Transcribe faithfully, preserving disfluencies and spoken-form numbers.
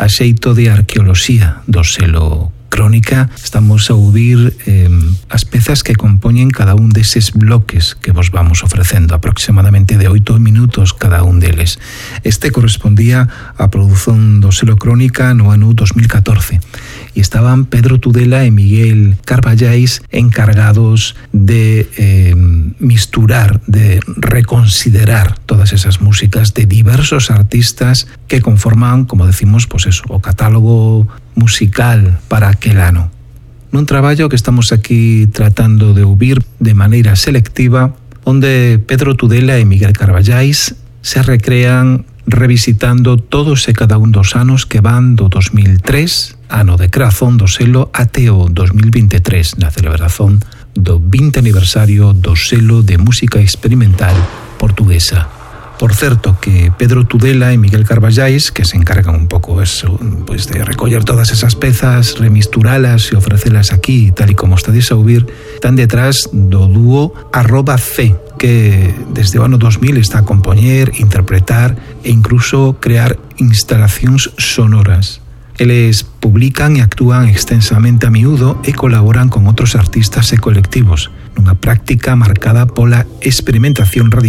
a xeito de arqueoloxía do selo Crónica. Estamos a ouvir eh, as pezas que compoñen cada un deses bloques que vos vamos ofrecendo, aproximadamente de oito minutos cada un deles. Este correspondía á produción do selo Crónica no ano dos mil catorce e estaban Pedro Tudela e Miguel Carballais encargados de eh, misturar, de reconsiderar todas esas músicas de diversos artistas que conforman, como decimos, pues eso, o catálogo musical para aquel ano. Nun traballo que estamos aquí tratando de ouvir de maneira selectiva, onde Pedro Tudela e Miguel Carballais se recrean revisitando todos e cada un dos anos que van do dos mil tres, ano de creación do selo, até o dos mil veintitrés, na celebración do vinte aniversario do selo de música experimental portuguesa. Por certo, que Pedro Tudela e Miguel Carballais, que se encargan un pouco eso, pues de recoller todas esas pezas, remisturalas e ofrecelas aquí, tal e como estades a ouvir, están detrás do dúo arroba C, que desde o ano dos mil está a compoñer, interpretar e incluso crear instalacións sonoras. Eles publican e actúan extensamente a miúdo e colaboran con outros artistas e colectivos, nunha práctica marcada pola experimentación radical